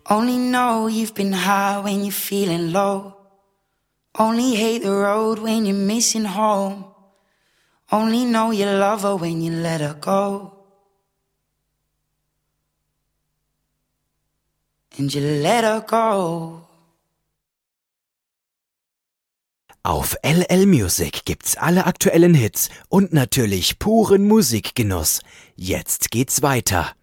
Only know you've been high when you're feeling low. Only hate the road when you're missing home. Only know you love her when you let her go. And you let her go. Auf LL Music gibt's alle aktuellen Hits und natürlich puren Musikgenuss. Jetzt geht's weiter.